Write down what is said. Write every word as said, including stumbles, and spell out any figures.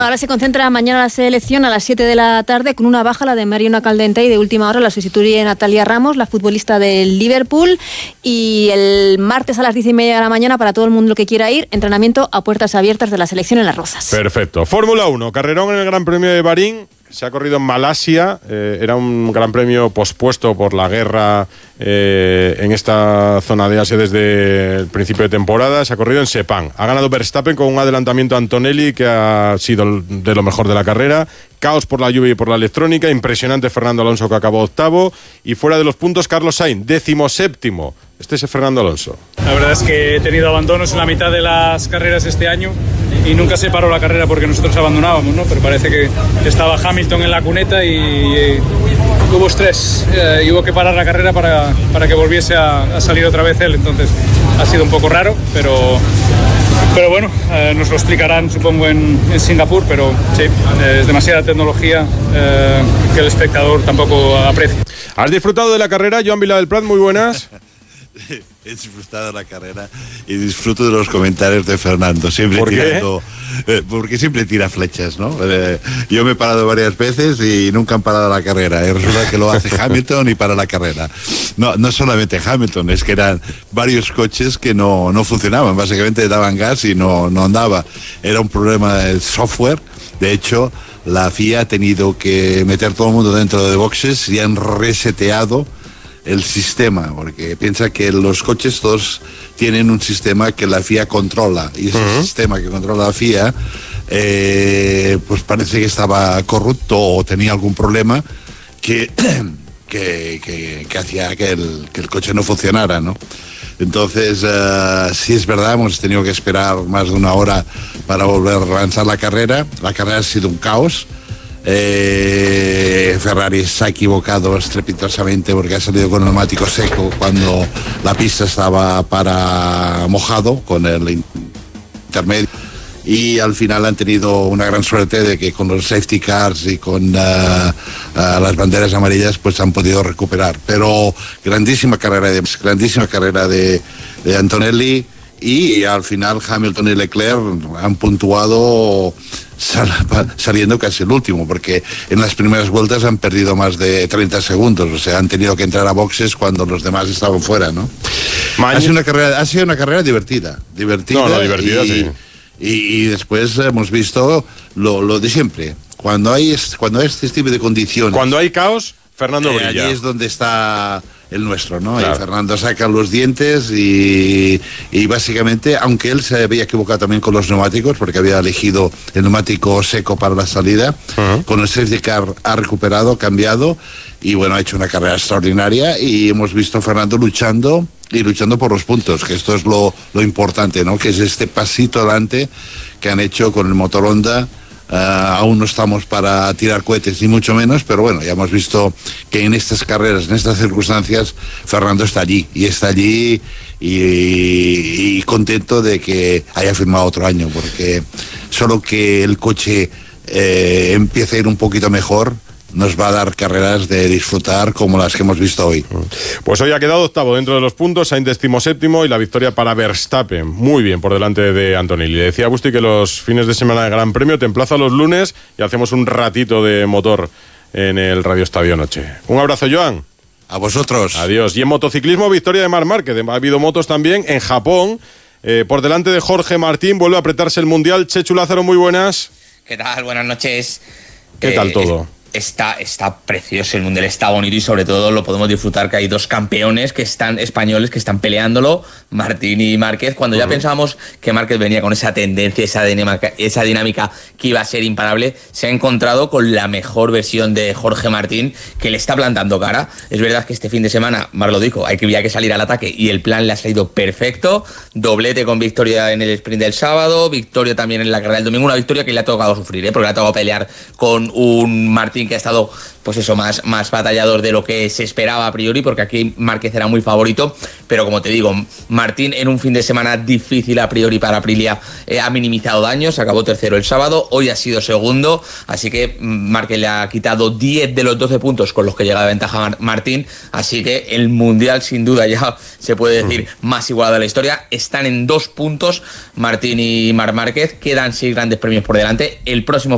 Ahora se concentra mañana la selección a las siete de la tarde con una baja, la de Mariona Caldentey, de última hora la sustituye Natalia Ramos, la futbolista del Liverpool, y el martes a las diez y media de la mañana, para todo el mundo que quiera ir, entrenamiento a puertas abiertas de la selección en Las Rozas. Perfecto. Fórmula uno, carrerón en el Gran Premio de Bahrín. Se ha corrido en Malasia, eh, era un gran premio pospuesto por la guerra eh, en esta zona de Asia desde el principio de temporada. Se ha corrido en Sepang. Ha ganado Verstappen con un adelantamiento a Antonelli que ha sido de lo mejor de la carrera. Caos por la lluvia y por la electrónica. Impresionante Fernando Alonso, que acabó octavo. Y fuera de los puntos, Carlos Sainz, decimoséptimo. Este es Fernando Alonso. La verdad es que he tenido abandonos en la mitad de las carreras este año y nunca se paró la carrera porque nosotros abandonábamos, ¿no? Pero parece que estaba Hamilton en la cuneta y, y hubo estrés eh, y hubo que parar la carrera para, para que volviese a, a salir otra vez él. Entonces ha sido un poco raro, pero, pero bueno, eh, nos lo explicarán supongo en, en Singapur, pero sí, es demasiada tecnología eh, que el espectador tampoco aprecia. ¿Has disfrutado de la carrera, Joan Vila del Prat? Muy buenas. He disfrutado de la carrera y disfruto de los comentarios de Fernando, siempre ¿Por tirando, eh, porque siempre tira flechas, ¿no? Eh, yo me he parado varias veces y nunca han parado la carrera, y resulta que lo hace Hamilton y para la carrera. No, no solamente Hamilton, es que eran varios coches que no, no funcionaban, básicamente daban gas y no, no andaba. Era un problema del software. De hecho, la F I A ha tenido que meter todo el mundo dentro de boxes y han reseteado el sistema, porque piensa que los coches todos tienen un sistema que la F I A controla, y ese uh-huh. sistema que controla la F I A eh, pues parece que estaba corrupto o tenía algún problema que, que, que, que hacía que el, que el coche no funcionara, ¿no? Entonces, uh, sí es verdad, hemos tenido que esperar más de una hora para volver a lanzar la carrera. La carrera ha sido un caos. Eh, Ferrari se ha equivocado estrepitosamente porque ha salido con neumático seco cuando la pista estaba para mojado con el intermedio, y al final han tenido una gran suerte de que con los safety cars y con uh, uh, las banderas amarillas pues han podido recuperar. Pero grandísima carrera de grandísima carrera de, de Antonelli, y al final Hamilton y Leclerc han puntuado sal, saliendo casi el último, porque en las primeras vueltas han perdido más de treinta segundos, o sea, han tenido que entrar a boxes cuando los demás estaban fuera, ¿no? Ha sido una carrera, ha sido una carrera divertida, divertida. No, no, divertida, y, sí. Y, y después hemos visto lo, lo de siempre. Cuando hay, cuando hay este tipo de condiciones, cuando hay caos, Fernando eh, brilla. allí es donde está el nuestro, ¿no? Claro. Y Fernando saca los dientes y, y básicamente, aunque él se había equivocado también con los neumáticos, porque había elegido el neumático seco para la salida, uh-huh. con el safety car ha recuperado, cambiado, y bueno, ha hecho una carrera extraordinaria, y hemos visto a Fernando luchando y luchando por los puntos, que esto es lo, lo importante, ¿no? Que es este pasito adelante que han hecho con el motor Honda. Uh, aún no estamos para tirar cohetes, ni mucho menos, pero bueno, ya hemos visto que en estas carreras, en estas circunstancias, Fernando está allí, y está allí y, y contento de que haya firmado otro año, porque solo que el coche eh, empiece a ir un poquito mejor nos va a dar carreras de disfrutar como las que hemos visto hoy. Pues hoy ha quedado octavo dentro de los puntos, Sainz decimoséptimo, y la victoria para Verstappen, muy bien por delante de Antonelli. Le decía a Busti que los fines de semana de Gran Premio te emplazo a los lunes y hacemos un ratito de motor en el Radio Estadio Noche. Un abrazo, Joan. A vosotros. Adiós. Y en motociclismo, victoria de Marc Márquez. Ha habido motos también en Japón. Eh, por delante de Jorge Martín, vuelve a apretarse el Mundial. Chechu Lázaro, muy buenas. ¿Qué tal? Buenas noches. ¿Qué eh, tal todo? Está, está precioso el Mundial, está bonito, y sobre todo lo podemos disfrutar que hay dos campeones que están españoles que están peleándolo, Martín y Márquez, cuando ya uh-huh. pensábamos que Márquez venía con esa tendencia, esa dinámica, esa dinámica que iba a ser imparable. Se ha encontrado con la mejor versión de Jorge Martín, que le está plantando cara. Es verdad que este fin de semana, Mar lo dijo, hay que, había que salir al ataque y el plan le ha salido perfecto. Doblete con victoria en el sprint del sábado, victoria también en la carrera del domingo, una victoria que le ha tocado sufrir, ¿eh? Porque le ha tocado pelear con un Martín que ha estado, pues eso, más, más batallador de lo que se esperaba a priori, porque aquí Márquez era muy favorito, pero como te digo, Martín en un fin de semana difícil a priori para Aprilia eh, ha minimizado daños, acabó tercero el sábado, hoy ha sido segundo, así que Márquez le ha quitado diez de los doce puntos con los que llega de ventaja Martín, así que el Mundial sin duda ya se puede decir más igualado a la historia. Están en dos puntos Martín y Marc Márquez, quedan seis grandes premios por delante, el próximo